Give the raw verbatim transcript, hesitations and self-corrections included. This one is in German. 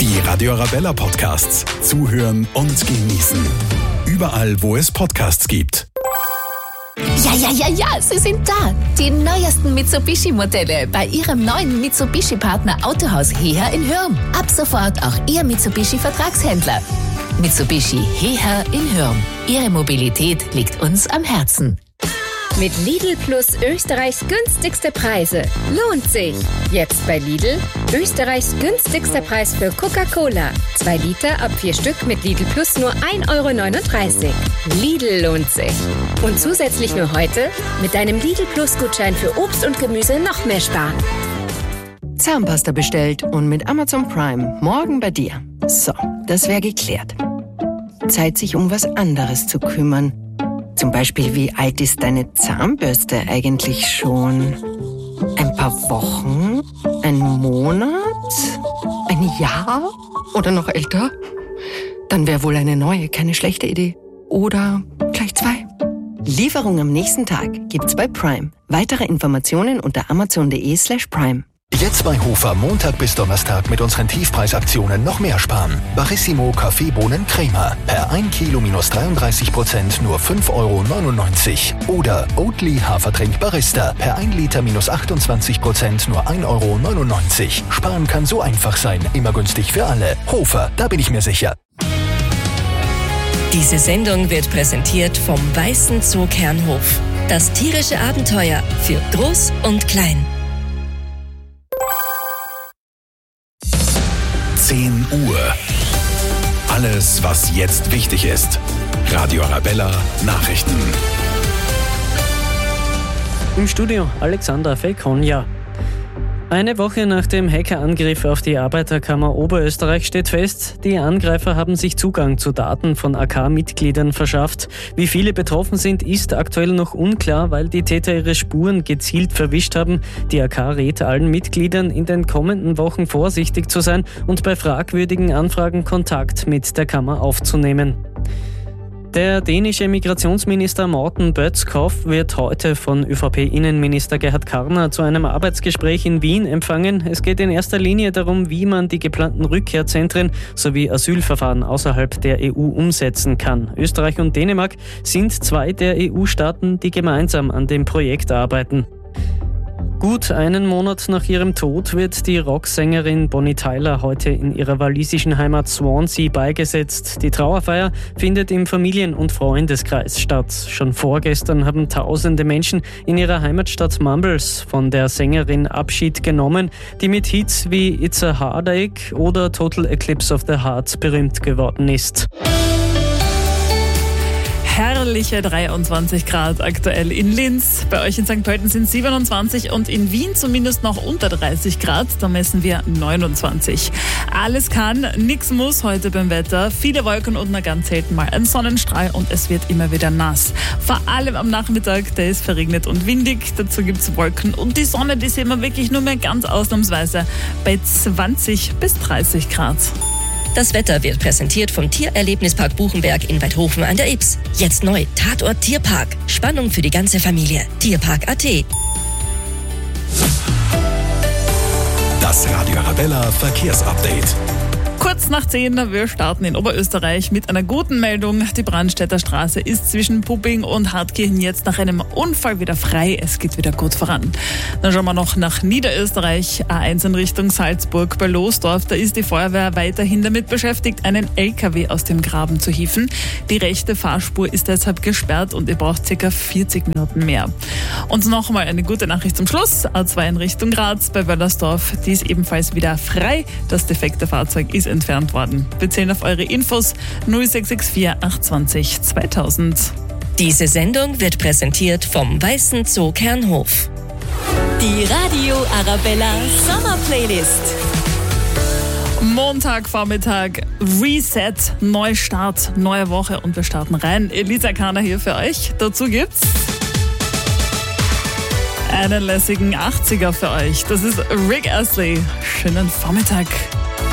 Die Radio Arabella Podcasts. Zuhören und genießen. Überall, wo es Podcasts gibt. Ja, ja, ja, ja, sie sind da. Die neuesten Mitsubishi-Modelle bei Ihrem neuen Mitsubishi-Partner Autohaus Heher in Hürm. Ab sofort auch Ihr Mitsubishi-Vertragshändler. Mitsubishi Heher in Hürm. Ihre Mobilität liegt uns am Herzen. Mit Lidl Plus Österreichs günstigste Preise. Lohnt sich. Jetzt bei Lidl Österreichs günstigster Preis für Coca-Cola. Zwei Liter ab vier Stück mit Lidl Plus nur ein Euro neununddreißig. Lidl lohnt sich. Und zusätzlich nur heute mit deinem Lidl Plus Gutschein für Obst und Gemüse noch mehr sparen. Zahnpasta bestellt und mit Amazon Prime morgen bei dir. So, das wäre geklärt. Zeit, sich um was anderes zu kümmern. Zum Beispiel, wie alt ist deine Zahnbürste eigentlich schon? Ein paar Wochen? Ein Monat? Ein Jahr? Oder noch älter? Dann wäre wohl eine neue keine schlechte Idee. Oder gleich zwei. Lieferung am nächsten Tag gibt's bei Prime. Weitere Informationen unter amazon.de slash prime. Jetzt bei Hofer Montag bis Donnerstag mit unseren Tiefpreisaktionen noch mehr sparen. Barissimo Kaffeebohnen Crema. Per ein Kilo minus dreiunddreißig Prozent nur fünf Euro neunundneunzig. Oder Oatly Hafertrink Barista. Per ein Liter minus achtundzwanzig Prozent nur ein Euro neunundneunzig. Sparen kann so einfach sein. Immer günstig für alle. Hofer, da bin ich mir sicher. Diese Sendung wird präsentiert vom Weißen Zoo Kernhof. Das tierische Abenteuer für Groß und Klein. zehn Uhr. Alles, was jetzt wichtig ist. Radio Arabella Nachrichten. Im Studio Alexandra Fekonja. Eine Woche nach dem Hackerangriff auf die Arbeiterkammer Oberösterreich steht fest, die Angreifer haben sich Zugang zu Daten von A K-Mitgliedern verschafft. Wie viele betroffen sind, ist aktuell noch unklar, weil die Täter ihre Spuren gezielt verwischt haben. Die A K rät allen Mitgliedern, in den kommenden Wochen vorsichtig zu sein und bei fragwürdigen Anfragen Kontakt mit der Kammer aufzunehmen. Der dänische Migrationsminister Morten Bødskov wird heute von ÖVP-Innenminister Gerhard Karner zu einem Arbeitsgespräch in Wien empfangen. Es geht in erster Linie darum, wie man die geplanten Rückkehrzentren sowie Asylverfahren außerhalb der E U umsetzen kann. Österreich und Dänemark sind zwei der E U-Staaten, die gemeinsam an dem Projekt arbeiten. Gut einen Monat nach ihrem Tod wird die Rocksängerin Bonnie Tyler heute in ihrer walisischen Heimat Swansea beigesetzt. Die Trauerfeier findet im Familien- und Freundeskreis statt. Schon vorgestern haben tausende Menschen in ihrer Heimatstadt Mumbles von der Sängerin Abschied genommen, die mit Hits wie It's a Heartache oder Total Eclipse of the Heart berühmt geworden ist. Herrliche dreiundzwanzig Grad aktuell in Linz. Bei euch in Sankt Pölten sind siebenundzwanzig und in Wien zumindest noch unter dreißig Grad. Da messen wir neunundzwanzig. Alles kann, nix muss heute beim Wetter. Viele Wolken und nur ganz selten mal ein Sonnenstrahl und es wird immer wieder nass. Vor allem am Nachmittag, der ist verregnet und windig. Dazu gibt es Wolken und die Sonne, die sehen wir wirklich nur mehr ganz ausnahmsweise bei zwanzig bis dreißig Grad. Das Wetter wird präsentiert vom Tiererlebnispark Buchenberg in Weidhofen an der Ybbs. Jetzt neu, Tatort Tierpark. Spannung für die ganze Familie. Tierpark Punkt at. Das Radio Arabella Verkehrsupdate. Kurz nach zehn, wir starten in Oberösterreich mit einer guten Meldung. Die Brandstätter Straße ist zwischen Pupping und Hartkirchen jetzt nach einem Unfall wieder frei. Es geht wieder gut voran. Dann schauen wir noch nach Niederösterreich, A eins in Richtung Salzburg bei Losdorf. Da ist die Feuerwehr weiterhin damit beschäftigt, einen L K W aus dem Graben zu hieven. Die rechte Fahrspur ist deshalb gesperrt und ihr braucht ca. vierzig Minuten mehr. Und nochmal eine gute Nachricht zum Schluss. A zwei in Richtung Graz bei Wöllersdorf. Die ist ebenfalls wieder frei. Das defekte Fahrzeug ist entfernt worden. Wir zählen auf eure Infos null sechs sechs vier acht zwei null zweitausend. Diese Sendung wird präsentiert vom Weißen Zoo Kernhof. Die Radio Arabella Summer Playlist. Montagvormittag, Reset, Neustart, neue Woche und wir starten rein. Elisa Kahner hier für euch. Dazu gibt's einen lässigen achtziger für euch. Das ist Rick Astley. Schönen Vormittag.